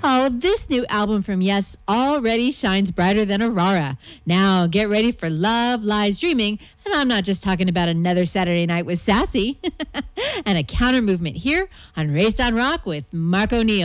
Oh, this new album from Yes already shines brighter than Aurora. Now get ready for Love Lies Dreaming. And I'm not just talking about another Saturday night with Sassy and a counter movement here on Raised on Rock with Mark O'Neill.